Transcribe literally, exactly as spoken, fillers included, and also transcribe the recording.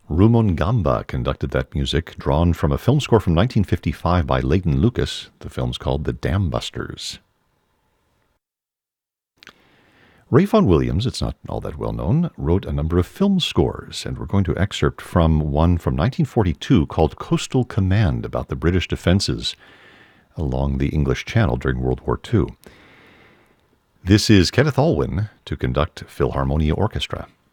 Rumongamba conducted that music, drawn from a film score from nineteen fifty-five by Leighton Lucas. The film's called The Dam Busters. Ray Vaughan Williams, it's not all that well known, wrote a number of film scores, and we're going to excerpt from one from nineteen forty-two called Coastal Command, about the British defenses along the English Channel during World War Two. This is Kenneth Alwyn to conduct Philharmonia Orchestra.